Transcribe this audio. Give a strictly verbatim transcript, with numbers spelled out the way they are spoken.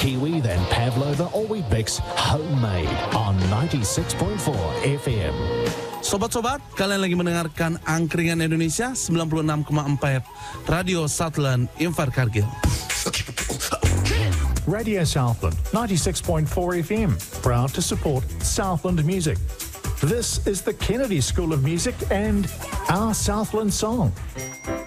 Kiwi, then Pavlova or Weet-Bix Homemade on ninety-six point four F M. Sobat-sobat, kalian lagi mendengarkan Angkringan Indonesia sembilan puluh enam koma empat Radio Southland Invercargill. Radio Southland ninety-six point four F M, proud to support Southland music. This is the Kennedy School of Music and Our Southland Song.